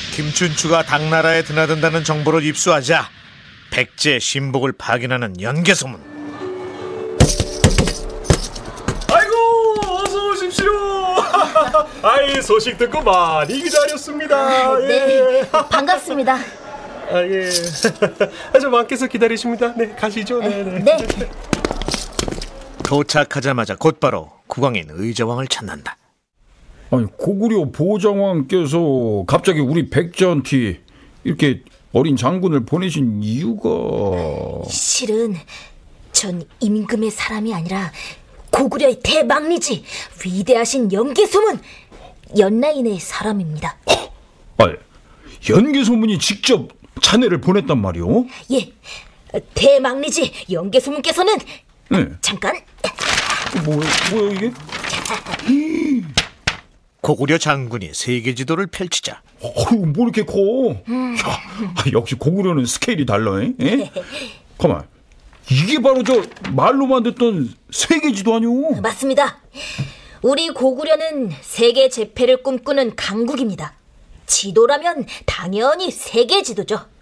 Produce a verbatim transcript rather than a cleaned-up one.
김춘추가 당나라에 드나든다는 정보를 입수하자 백제 신복을 파견하는 연개소문. 아이고, 어서 오십시오. 아이, 소식 듣고 많이 기다렸습니다. 네, 예. 반갑습니다. 아, 예. 아주 많께서 기다리십니다. 네, 가시죠. 네, 네. 네. 도착하자마자 곧바로 국왕인 의자왕을 찾는다. 아니, 고구려 보장왕께서 갑자기 우리 백제한테 이렇게 어린 장군을 보내신 이유가... 실은 전 임금의 사람이 아니라 고구려의 대망리지 위대하신 연개소문 연라인의 사람입니다. 아, 연개소문이 직접 자네를 보냈단 말이오? 예, 대망리지 연개소문께서는 네. 잠깐. 뭐야, 뭐야 이게? 고구려 장군이 세계 지도를 펼치자 어휴, 뭐 이렇게 커? 음. 야, 역시 고구려는 스케일이 달라. 에? 가만, 이게 바로 저 말로만 듣던 세계지도 아니오? 맞습니다. 우리 고구려는 세계 재패를 꿈꾸는 강국입니다. 지도라면 당연히 세계 지도죠.